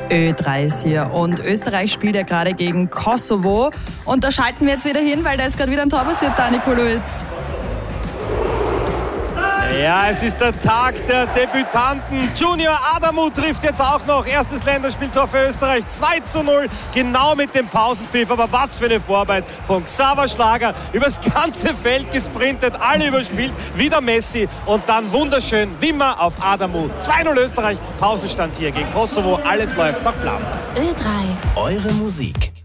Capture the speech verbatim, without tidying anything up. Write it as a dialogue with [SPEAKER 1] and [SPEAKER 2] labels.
[SPEAKER 1] Ö drei ist hier und Österreich spielt ja gerade gegen Kosovo. Und da schalten wir jetzt wieder hin, weil da ist gerade wieder ein Tor passiert, Dani Kulowitz.
[SPEAKER 2] Ja, es ist der Tag der Debütanten. Junior Adamu trifft jetzt auch noch. Erstes Länderspieltor für Österreich. zwei zu null, genau mit dem Pausenpfiff. Aber was für eine Vorarbeit von Xaver Schlager. Übers ganze Feld gesprintet, alle überspielt. Wieder Messi und dann wunderschön Wimmer auf Adamu. zwei null Österreich, Pausenstand hier gegen Kosovo. Alles läuft nach Plan.
[SPEAKER 3] Ö drei.
[SPEAKER 4] Eure Musik.